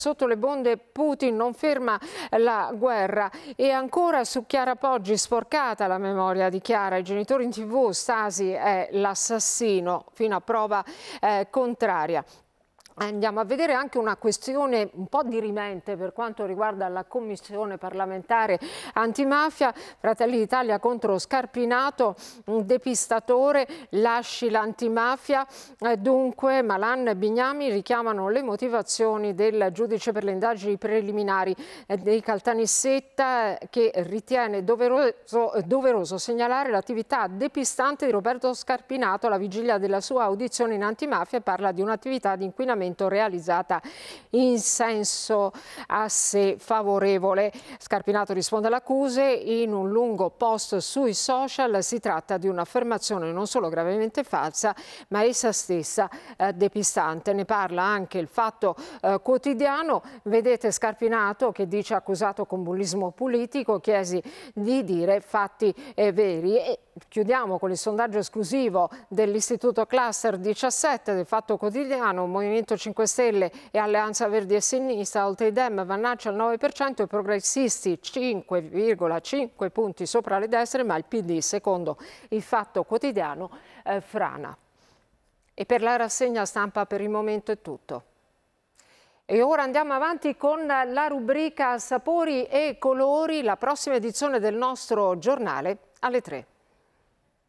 Sotto le bombe Putin non ferma la guerra. E ancora su Chiara Poggi, sporcata la memoria di Chiara, i genitori in TV, Stasi è l'assassino fino a prova contraria. Andiamo a vedere anche una questione un po' dirimente per quanto riguarda la Commissione parlamentare antimafia. Fratelli d'Italia contro Scarpinato, un depistatore, lasci l'antimafia. Dunque Malan e Bignami richiamano le motivazioni del giudice per le indagini preliminari dei Caltanissetta, che ritiene doveroso segnalare l'attività depistante di Roberto Scarpinato alla vigilia della sua audizione in antimafia, e parla di un'attività di inquinamento realizzata in senso a sé favorevole. Scarpinato risponde alle accuse in un lungo post sui social. Si tratta di un'affermazione non solo gravemente falsa, ma essa stessa depistante. Ne parla anche il Fatto Quotidiano. Vedete Scarpinato che dice: accusato con bullismo politico, chiesi di dire fatti veri. E chiudiamo con il sondaggio esclusivo dell'Istituto Cluster 17 del Fatto Quotidiano. Movimento 5 Stelle e Alleanza Verdi e Sinistra, oltre i Dem, Vannacci al 9%, i progressisti 5,5 punti sopra le destre, ma il PD, secondo il Fatto Quotidiano, frana. E per la rassegna stampa per il momento è tutto. E ora andiamo avanti con la rubrica Sapori e Colori, la prossima edizione del nostro giornale alle 3.